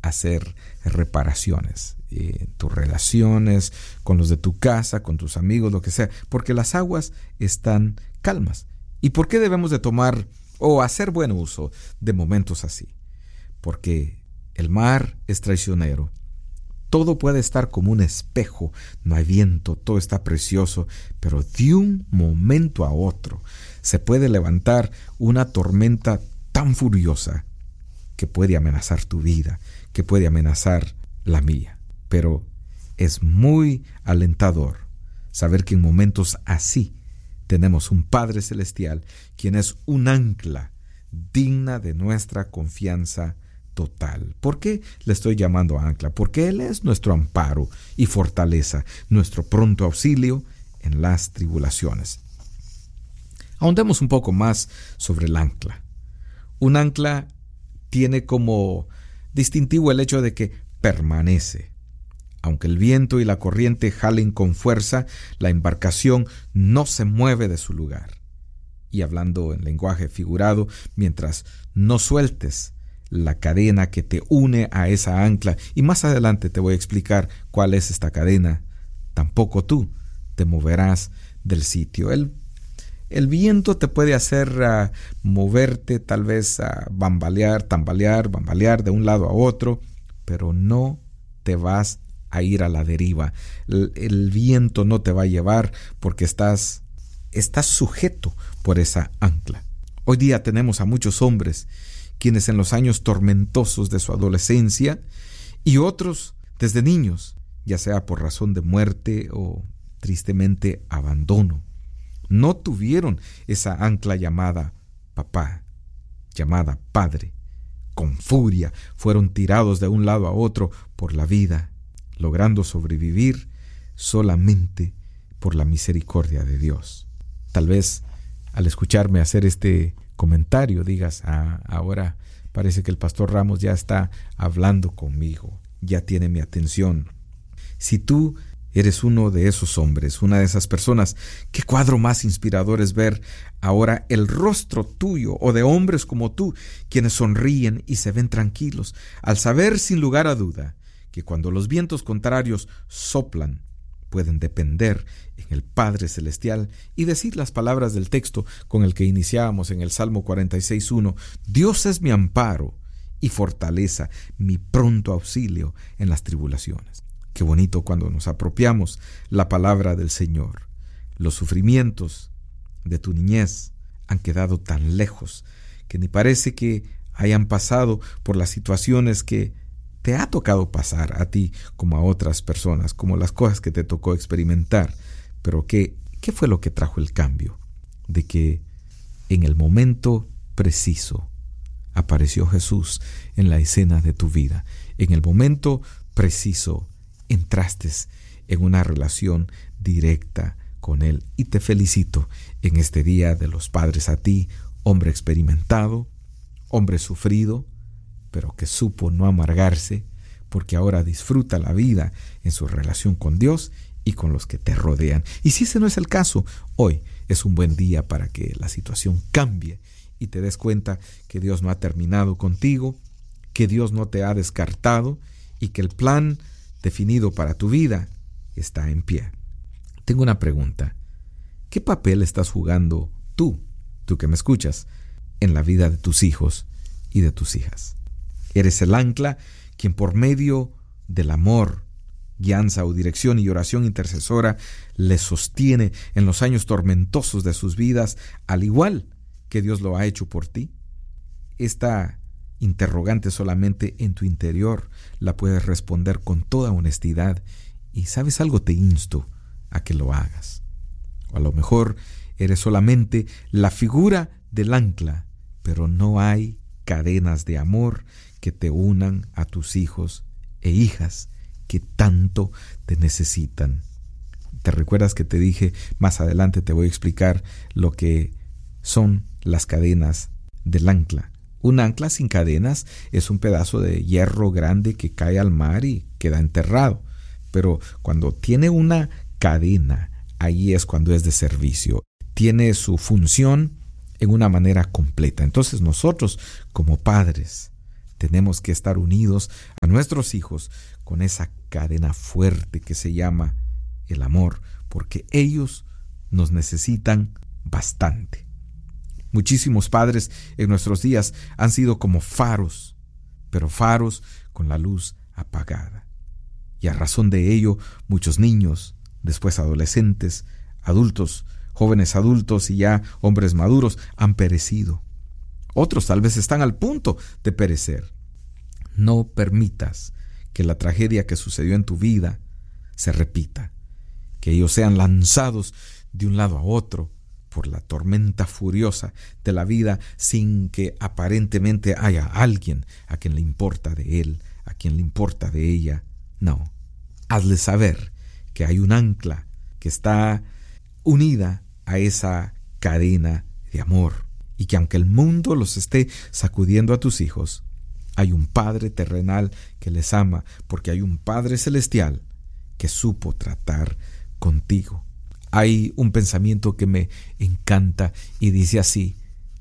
hacer reparaciones en tus relaciones, con los de tu casa, con tus amigos, lo que sea, porque las aguas están calmas. ¿Y por qué debemos de tomar o hacer buen uso de momentos así? Porque el mar es traicionero. Todo puede estar como un espejo, no hay viento, todo está precioso, pero de un momento a otro se puede levantar una tormenta tan furiosa que puede amenazar tu vida, que puede amenazar la mía. Pero es muy alentador saber que en momentos así tenemos un Padre Celestial, quien es un ancla digna de nuestra confianza total. ¿Por qué le estoy llamando ancla? Porque Él es nuestro amparo y fortaleza, nuestro pronto auxilio en las tribulaciones. Ahondemos un poco más sobre el ancla. Un ancla tiene como distintivo el hecho de que permanece. Aunque el viento y la corriente jalen con fuerza, la embarcación no se mueve de su lugar. Y hablando en lenguaje figurado, mientras no sueltes la cadena que te une a esa ancla, y más adelante te voy a explicar cuál es esta cadena, tampoco tú te moverás del sitio. El viento te puede hacer moverte, tal vez tambalear de un lado a otro, pero no te vas a ir a la deriva. El viento no te va a llevar porque estás sujeto por esa ancla. Hoy día tenemos a muchos hombres quienes en los años tormentosos de su adolescencia y otros desde niños, ya sea por razón de muerte o tristemente abandono, no tuvieron esa ancla llamada papá, llamada padre. Con furia fueron tirados de un lado a otro por la vida, logrando sobrevivir solamente por la misericordia de Dios. Tal vez al escucharme hacer este comentario digas, ahora parece que el pastor Ramos ya está hablando conmigo, ya tiene mi atención. Si tú eres uno de esos hombres, una de esas personas, qué cuadro más inspirador es ver ahora el rostro tuyo o de hombres como tú, quienes sonríen y se ven tranquilos, al saber sin lugar a duda que cuando los vientos contrarios soplan, pueden depender en el Padre Celestial y decir las palabras del texto con el que iniciábamos en el Salmo 46:1, Dios es mi amparo y fortaleza, mi pronto auxilio en las tribulaciones. Qué bonito cuando nos apropiamos la palabra del Señor. Los sufrimientos de tu niñez han quedado tan lejos que ni parece que hayan pasado por las situaciones que te ha tocado pasar a ti como a otras personas, como las cosas que te tocó experimentar. Pero ¿qué fue lo que trajo el cambio? De que en el momento preciso apareció Jesús en la escena de tu vida. En el momento preciso entraste en una relación directa con Él. Y te felicito en este Día de los Padres a ti, hombre experimentado, hombre sufrido, pero que supo no amargarse, porque ahora disfruta la vida en su relación con Dios y con los que te rodean. Y si ese no es el caso, hoy es un buen día para que la situación cambie y te des cuenta que Dios no ha terminado contigo, que Dios no te ha descartado y que el plan definido para tu vida está en pie. Tengo una pregunta. ¿Qué papel estás jugando tú que me escuchas, en la vida de tus hijos y de tus hijas? Eres el ancla quien por medio del amor, guianza o dirección y oración intercesora les sostiene en los años tormentosos de sus vidas, al igual que Dios lo ha hecho por ti. Esta interrogante solamente en tu interior la puedes responder con toda honestidad y ¿sabes algo? Te insto a que lo hagas. O a lo mejor eres solamente la figura del ancla, pero no hay cadenas de amor que te unan a tus hijos e hijas que tanto te necesitan. ¿Te recuerdas que te dije más adelante te voy a explicar lo que son las cadenas del ancla? Un ancla sin cadenas es un pedazo de hierro grande que cae al mar y queda enterrado. Pero cuando tiene una cadena, ahí es cuando es de servicio. Tiene su función en una manera completa. Entonces nosotros como padres Tenemos que estar unidos a nuestros hijos con esa cadena fuerte que se llama el amor, porque ellos nos necesitan bastante. Muchísimos padres en nuestros días han sido como faros, pero faros con la luz apagada. Y a razón de ello, muchos niños, después adolescentes, adultos, jóvenes adultos y ya hombres maduros han perecido. Otros tal vez están al punto de perecer. No permitas que la tragedia que sucedió en tu vida se repita, que ellos sean lanzados de un lado a otro por la tormenta furiosa de la vida sin que aparentemente haya alguien a quien le importa de él, a quien le importa de ella. No, hazle saber que hay un ancla que está unida a esa cadena de amor y que aunque el mundo los esté sacudiendo a tus hijos, hay un Padre terrenal que les ama, porque hay un Padre celestial que supo tratar contigo. Hay un pensamiento que me encanta y dice así: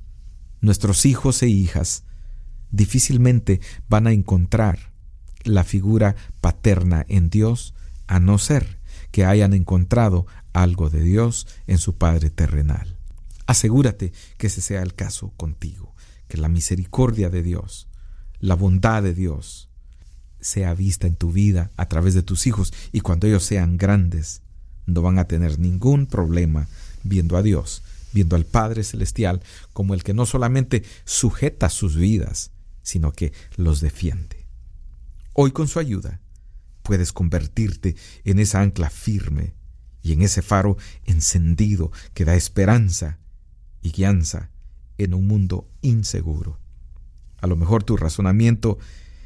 nuestros hijos e hijas difícilmente van a encontrar la figura paterna en Dios, a no ser que hayan encontrado algo de Dios en su Padre terrenal. Asegúrate que ese sea el caso contigo, que la misericordia de Dios, la bondad de Dios sea vista en tu vida a través de tus hijos, y cuando ellos sean grandes no van a tener ningún problema viendo a Dios, viendo al Padre Celestial como el que no solamente sujeta sus vidas, sino que los defiende. Hoy, con su ayuda, puedes convertirte en esa ancla firme y en ese faro encendido que da esperanza y guianza en un mundo inseguro. A lo mejor tu razonamiento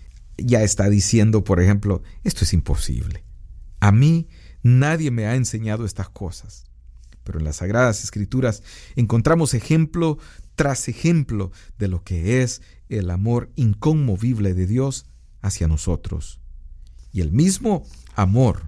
ya está diciendo, por ejemplo, esto es imposible. A mí nadie me ha enseñado estas cosas. Pero en las Sagradas Escrituras encontramos ejemplo tras ejemplo de lo que es el amor inconmovible de Dios hacia nosotros. Y el mismo amor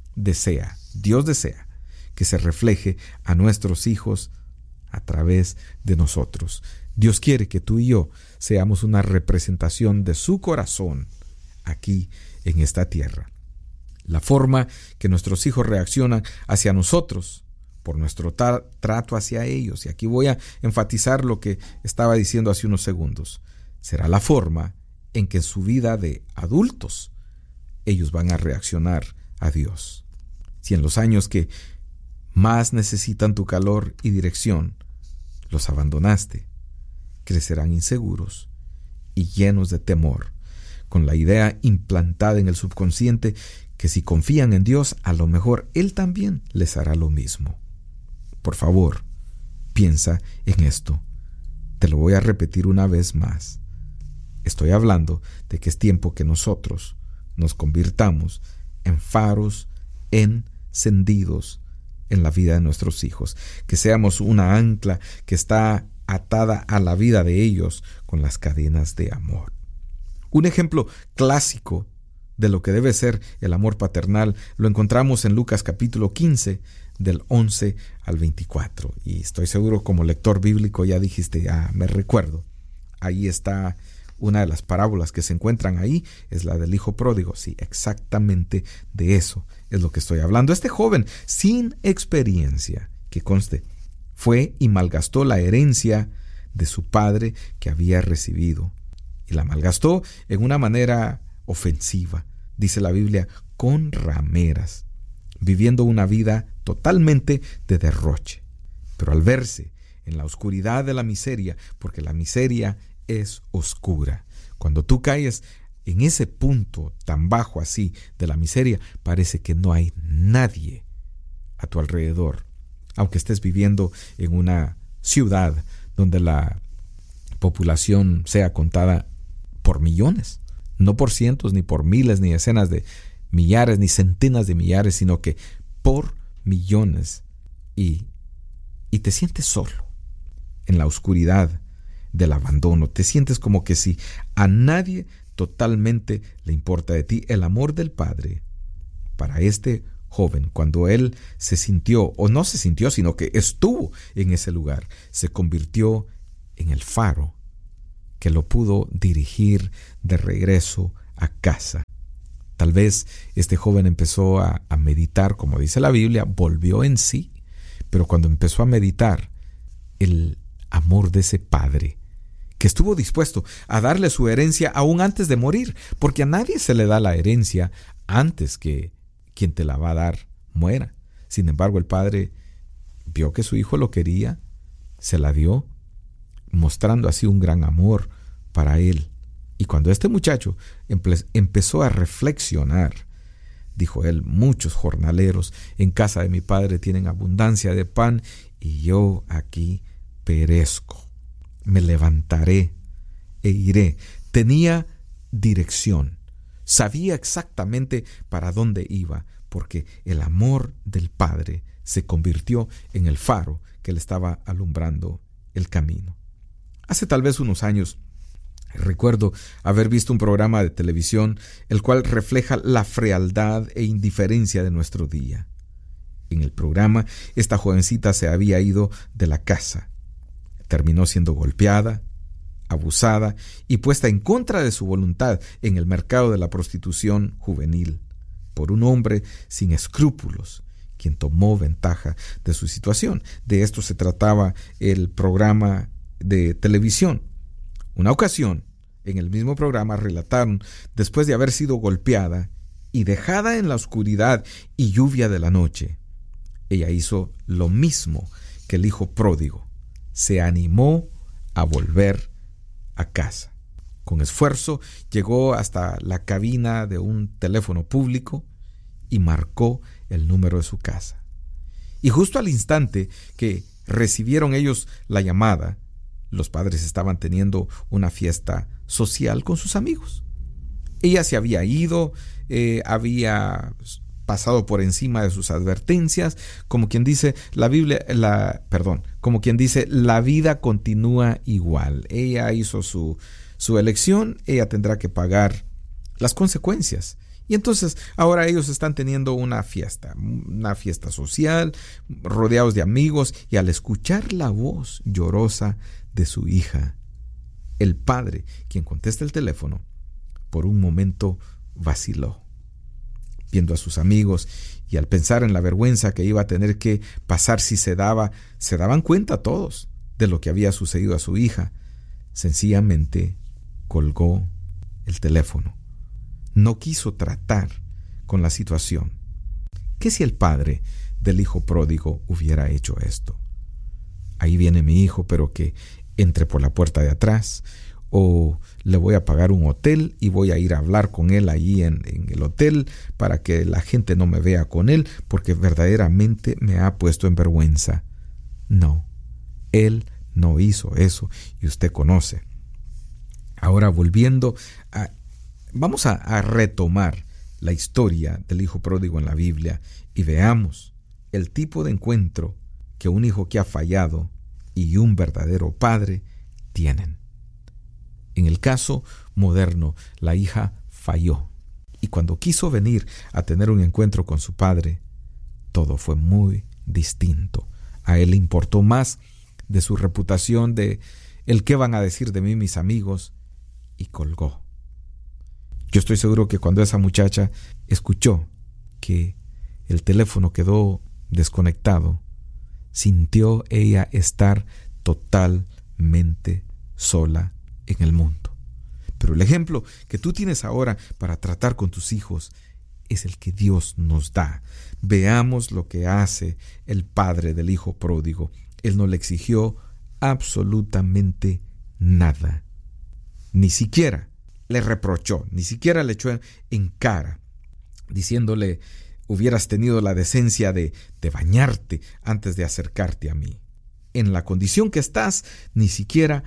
Dios desea que se refleje a nuestros hijos a través de nosotros. Dios quiere que tú y yo seamos una representación de su corazón aquí en esta tierra. La forma que nuestros hijos reaccionan hacia nosotros, por nuestro trato hacia ellos, y aquí voy a enfatizar lo que estaba diciendo hace unos segundos, será la forma en que en su vida de adultos ellos van a reaccionar a Dios. Si en los años que más necesitan tu calor y dirección los abandonaste, crecerán inseguros y llenos de temor, con la idea implantada en el subconsciente que si confían en Dios, a lo mejor Él también les hará lo mismo. Por favor, piensa en esto. Te lo voy a repetir una vez más. Estoy hablando de que es tiempo que nosotros nos convirtamos en faros encendidos en la vida de nuestros hijos, que seamos una ancla que está atada a la vida de ellos con las cadenas de amor. Un ejemplo clásico de lo que debe ser el amor paternal lo encontramos en Lucas capítulo 15, del 11 al 24. Y estoy seguro, como lector bíblico, ya dijiste, me recuerdo. Ahí está una de las parábolas que se encuentran ahí, es la del hijo pródigo. Sí, exactamente de eso es lo que estoy hablando. Este joven, sin experiencia, que conste, fue y malgastó la herencia de su padre que había recibido. Y la malgastó en una manera ofensiva, dice la Biblia, con rameras, viviendo una vida totalmente de derroche. Pero al verse en la oscuridad de la miseria, porque la miseria es oscura, cuando tú caes en ese punto tan bajo así de la miseria, parece que no hay nadie a tu alrededor, aunque estés viviendo en una ciudad donde la población sea contada por millones, no por cientos, ni por miles, ni decenas de millares, ni centenas de millares, sino que por millones, y te sientes solo en la oscuridad del abandono. Te sientes como que si a nadie totalmente le importa de ti. El amor del Padre para este joven, cuando él se sintió, o no se sintió, sino que estuvo en ese lugar, se convirtió en el faro que lo pudo dirigir de regreso a casa. Tal vez este joven empezó a meditar, como dice la Biblia, volvió en sí, pero cuando empezó a meditar, el amor de ese padre, que estuvo dispuesto a darle su herencia aún antes de morir, porque a nadie se le da la herencia antes que quien te la va a dar muera. Sin embargo, el padre vio que su hijo lo quería, se la dio, mostrando así un gran amor para él. Y cuando este muchacho empezó a reflexionar, dijo él: muchos jornaleros en casa de mi padre tienen abundancia de pan y yo aquí perezco. Me levantaré e iré. Tenía dirección, sabía exactamente para dónde iba, porque el amor del padre se convirtió en el faro que le estaba alumbrando el camino. Hace tal vez unos años, recuerdo haber visto un programa de televisión el cual refleja la frialdad e indiferencia de nuestro día. En el programa, esta jovencita se había ido de la casa. Terminó siendo golpeada, abusada y puesta en contra de su voluntad en el mercado de la prostitución juvenil por un hombre sin escrúpulos, quien tomó ventaja de su situación. De esto se trataba el programa de televisión. Una ocasión, en el mismo programa relataron, después de haber sido golpeada y dejada en la oscuridad y lluvia de la noche, ella hizo lo mismo que el hijo pródigo. Se animó a volver a casa. Con esfuerzo llegó hasta la cabina de un teléfono público y marcó el número de su casa. Y justo al instante que recibieron ellos la llamada, los padres estaban teniendo una fiesta social con sus amigos. Ella se había ido, había pasado por encima de sus advertencias, como quien dice la vida continúa igual. Ella hizo su elección, ella tendrá que pagar las consecuencias. Y entonces ahora ellos están teniendo una fiesta social, rodeados de amigos, y al escuchar la voz llorosa de su hija, el padre, quien contesta el teléfono, por un momento vaciló, viendo a sus amigos, y al pensar en la vergüenza que iba a tener que pasar si se daban cuenta todos de lo que había sucedido a su hija, sencillamente colgó el teléfono. No quiso tratar con la situación. ¿Qué si el padre del hijo pródigo hubiera hecho esto? Ahí viene mi hijo, pero que entre por la puerta de atrás, o le voy a pagar un hotel y voy a ir a hablar con él allí en el hotel para que la gente no me vea con él, porque verdaderamente me ha puesto en vergüenza. No, él no hizo eso, y usted conoce. Ahora, volviendo vamos a retomar la historia del hijo pródigo en la Biblia y veamos el tipo de encuentro que un hijo que ha fallado y un verdadero padre tienen. En el caso moderno, la hija falló, y cuando quiso venir a tener un encuentro con su padre, todo fue muy distinto. A él le importó más de su reputación, de el qué van a decir de mí mis amigos, y colgó. Yo estoy seguro que cuando esa muchacha escuchó que el teléfono quedó desconectado, sintió ella estar totalmente sola en el mundo. Pero el ejemplo que tú tienes ahora para tratar con tus hijos es el que Dios nos da. Veamos lo que hace el padre del hijo pródigo. Él no le exigió absolutamente nada. Ni siquiera le reprochó, ni siquiera le echó en cara, diciéndole: hubieras tenido la decencia de bañarte antes de acercarte a mí. En la condición que estás, ni siquiera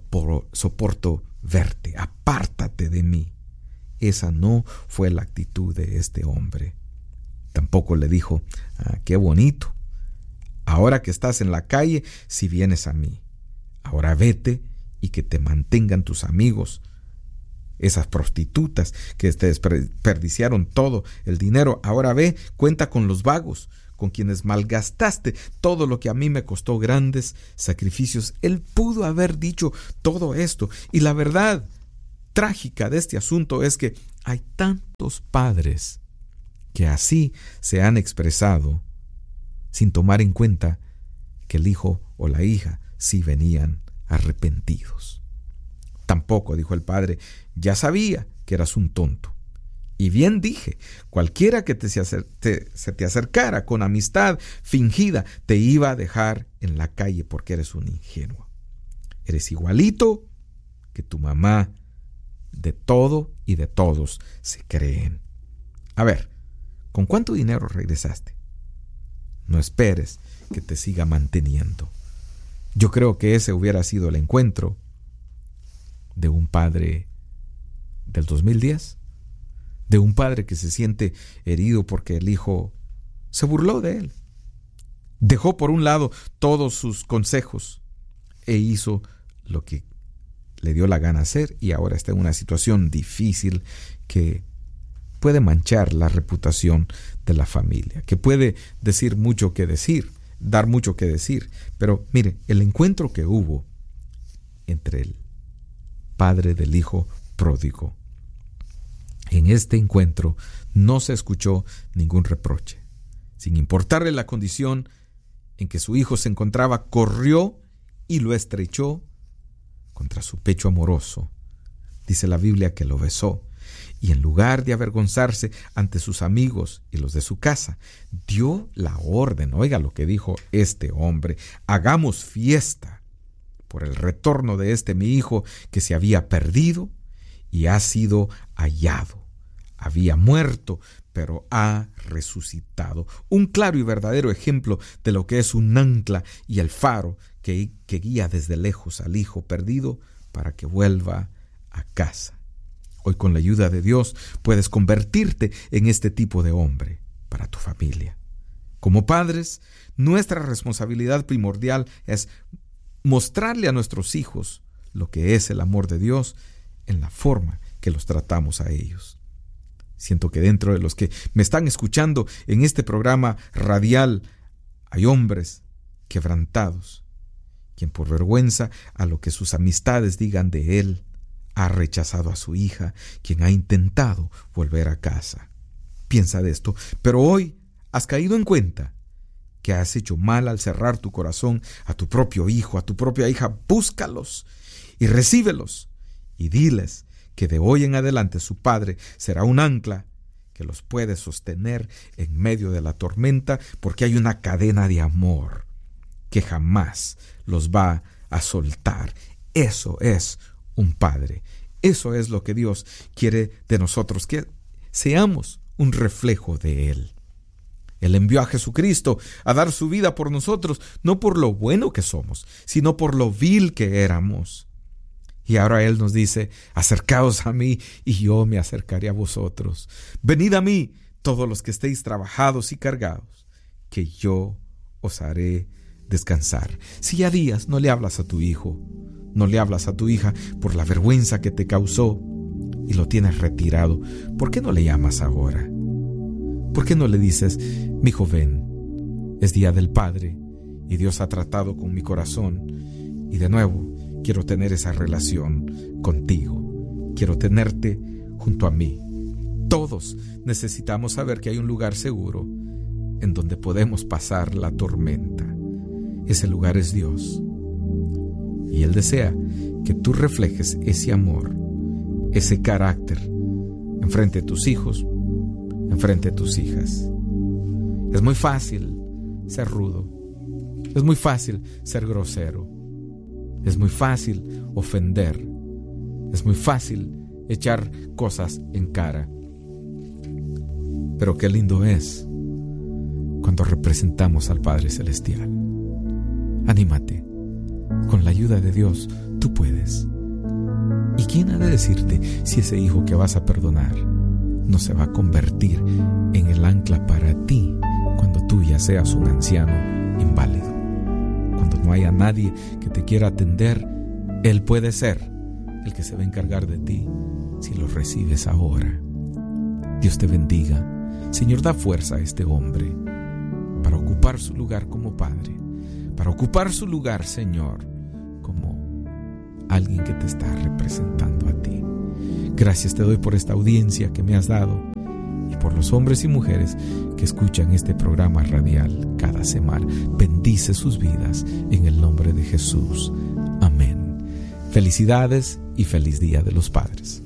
soporto verte. Apártate de mí. Esa no fue la actitud de este hombre. Tampoco le dijo: qué bonito. Ahora que estás en la calle, si vienes a mí. Ahora vete y que te mantengan tus amigos. Esas prostitutas que te desperdiciaron todo el dinero, ahora ve, cuenta con los vagos, con quienes malgastaste todo lo que a mí me costó grandes sacrificios. Él pudo haber dicho todo esto. Y la verdad trágica de este asunto es que hay tantos padres que así se han expresado sin tomar en cuenta que el hijo o la hija sí venían arrepentidos. Tampoco, dijo el padre, ya sabía que eras un tonto. Y bien dije, cualquiera que se te acercara con amistad fingida te iba a dejar en la calle porque eres un ingenuo. Eres igualito que tu mamá. De todo y de todos se creen. A ver, ¿con cuánto dinero regresaste? No esperes que te siga manteniendo. Yo creo que ese hubiera sido el encuentro de un padre del 2010, de un padre que se siente herido porque el hijo se burló de él. Dejó por un lado todos sus consejos e hizo lo que le dio la gana hacer y ahora está en una situación difícil que puede manchar la reputación de la familia, que puede decir mucho que decir, dar mucho que decir. Pero mire, el encuentro que hubo entre el padre del hijo pródigo, en este encuentro no se escuchó ningún reproche. Sin importarle la condición en que su hijo se encontraba, corrió y lo estrechó contra su pecho amoroso. Dice la Biblia que lo besó y en lugar de avergonzarse ante sus amigos y los de su casa, dio la orden. Oiga lo que dijo este hombre: hagamos fiesta por el retorno de este mi hijo que se había perdido y ha sido hallado. Había muerto, pero ha resucitado. Un claro y verdadero ejemplo de lo que es un ancla y el faro que guía desde lejos al hijo perdido para que vuelva a casa. Hoy, con la ayuda de Dios, puedes convertirte en este tipo de hombre para tu familia. Como padres, nuestra responsabilidad primordial es mostrarle a nuestros hijos lo que es el amor de Dios en la forma que los tratamos a ellos. Siento que dentro de los que me están escuchando en este programa radial hay hombres quebrantados, quien por vergüenza a lo que sus amistades digan de él, ha rechazado a su hija, quien ha intentado volver a casa. Piensa de esto, pero hoy has caído en cuenta que has hecho mal al cerrar tu corazón a tu propio hijo, a tu propia hija. Búscalos y recíbelos y diles que de hoy en adelante su padre será un ancla que los puede sostener en medio de la tormenta, porque hay una cadena de amor que jamás los va a soltar. Eso es un padre. Eso es lo que Dios quiere de nosotros, que seamos un reflejo de Él. Él envió a Jesucristo a dar su vida por nosotros, no por lo bueno que somos, sino por lo vil que éramos. Y ahora Él nos dice: acercaos a mí y yo me acercaré a vosotros. Venid a mí, todos los que estéis trabajados y cargados, que yo os haré descansar. Si ya días no le hablas a tu hijo, no le hablas a tu hija por la vergüenza que te causó y lo tienes retirado, ¿por qué no le llamas ahora? ¿Por qué no le dices: mi hijo, ven, es día del Padre y Dios ha tratado con mi corazón y de nuevo quiero tener esa relación contigo, quiero tenerte junto a mí? Todos necesitamos saber que hay un lugar seguro en donde podemos pasar la tormenta. Ese lugar es Dios. Y Él desea que tú reflejes ese amor, ese carácter, enfrente de tus hijos, enfrente de tus hijas. Es muy fácil ser rudo. Es muy fácil ser grosero. Es muy fácil ofender. Es muy fácil echar cosas en cara. Pero qué lindo es cuando representamos al Padre Celestial. Anímate. Con la ayuda de Dios, tú puedes. ¿Y quién ha de decirte si ese hijo que vas a perdonar no se va a convertir en el ancla para ti cuando tú ya seas un anciano inválido? Cuando no haya nadie que te quiera atender, Él puede ser el que se va a encargar de ti si lo recibes ahora. Dios te bendiga. Señor, da fuerza a este hombre para ocupar su lugar como padre, para ocupar su lugar, Señor, como alguien que te está representando a ti. Gracias te doy por esta audiencia que me has dado y por los hombres y mujeres que escuchan este programa radial cada semana. Bendice sus vidas en el nombre de Jesús. Amén. Felicidades y feliz Día de los Padres.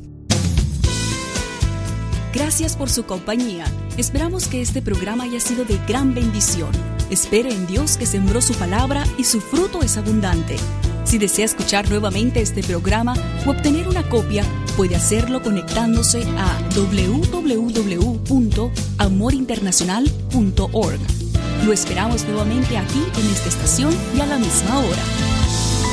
Gracias por su compañía. Esperamos que este programa haya sido de gran bendición. Espere en Dios que sembró su palabra y su fruto es abundante. Si desea escuchar nuevamente este programa o obtener una copia, puede hacerlo conectándose a www.amorinternacional.org. Lo esperamos nuevamente aquí en esta estación y a la misma hora.